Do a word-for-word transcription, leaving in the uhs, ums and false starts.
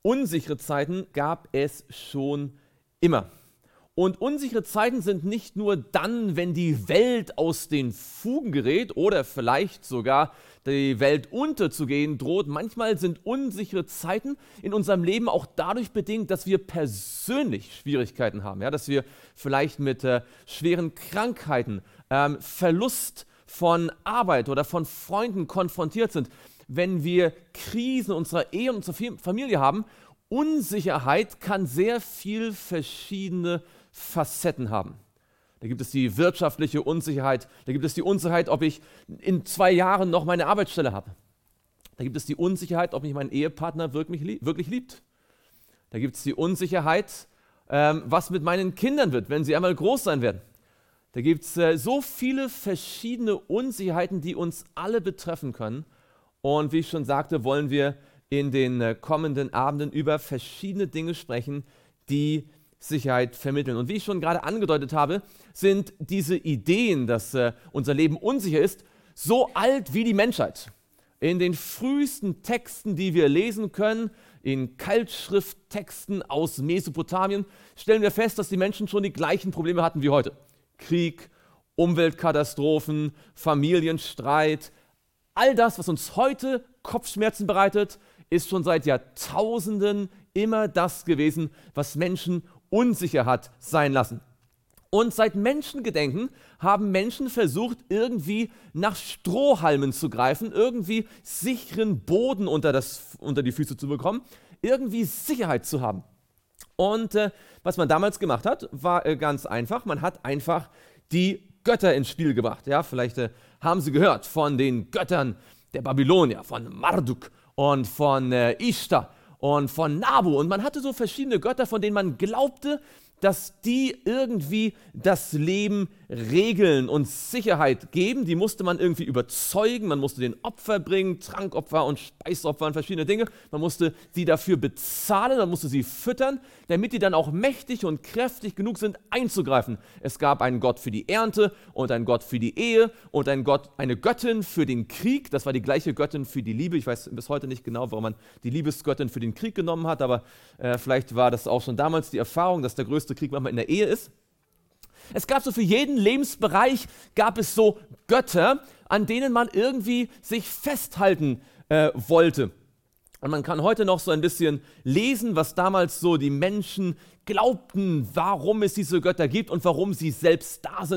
Unsichere Zeiten gab es schon immer. Und unsichere Zeiten sind nicht nur dann, wenn die Welt aus den Fugen gerät oder vielleicht sogar die Welt unterzugehen droht. Manchmal sind unsichere Zeiten in unserem Leben auch dadurch bedingt, dass wir persönlich Schwierigkeiten haben, ja? Dass wir vielleicht mit äh, schweren Krankheiten, ähm, Verlust von Arbeit oder von Freunden konfrontiert sind. Wenn wir Krisen unserer Ehe und unserer Familie haben, Unsicherheit kann sehr viel verschiedene Facetten haben. Da gibt es die wirtschaftliche Unsicherheit, da gibt es die Unsicherheit, ob ich in zwei Jahren noch meine Arbeitsstelle habe. Da gibt es die Unsicherheit, ob mich mein Ehepartner wirklich, lieb, wirklich liebt. Da gibt es die Unsicherheit, ähm, was mit meinen Kindern wird, wenn sie einmal groß sein werden. Da gibt es äh, so viele verschiedene Unsicherheiten, die uns alle betreffen können. Und wie ich schon sagte, wollen wir in den äh, kommenden Abenden über verschiedene Dinge sprechen, die Sicherheit vermitteln. Und wie ich schon gerade angedeutet habe, sind diese Ideen, dass äh, unser Leben unsicher ist, so alt wie die Menschheit. In den frühesten Texten, die wir lesen können, in Kaltschrifttexten aus Mesopotamien, stellen wir fest, dass die Menschen schon die gleichen Probleme hatten wie heute. Krieg, Umweltkatastrophen, Familienstreit, all das, was uns heute Kopfschmerzen bereitet, ist schon seit Jahrtausenden immer das gewesen, was Menschen unsicher hat sein lassen. Und seit Menschengedenken haben Menschen versucht, irgendwie nach Strohhalmen zu greifen, irgendwie sicheren Boden unter, das, unter die Füße zu bekommen, irgendwie Sicherheit zu haben. Und äh, was man damals gemacht hat, war äh, ganz einfach. Man hat einfach die Götter ins Spiel gebracht. Ja, vielleicht äh, haben Sie gehört von den Göttern der Babylonier, von Marduk und von äh, Ishtar und von Nabu. Und man hatte so verschiedene Götter, von denen man glaubte, dass die irgendwie das Leben regeln und Sicherheit geben. Die musste man irgendwie überzeugen, man musste den Opfer bringen, Trankopfer und Speisopfer und verschiedene Dinge. Man musste sie dafür bezahlen, man musste sie füttern, damit die dann auch mächtig und kräftig genug sind, einzugreifen. Es gab einen Gott für die Ernte und einen Gott für die Ehe und einen Gott, eine Göttin für den Krieg. Das war die gleiche Göttin für die Liebe. Ich weiß bis heute nicht genau, warum man die Liebesgöttin für den Krieg genommen hat, aber äh, vielleicht war das auch schon damals die Erfahrung, dass der größte Krieg manchmal in der Ehe ist. Es gab so für jeden Lebensbereich, gab es so Götter, an denen man irgendwie sich festhalten äh, wollte. Und man kann heute noch so ein bisschen lesen, was damals so die Menschen glaubten, warum es diese Götter gibt und warum sie selbst da sind.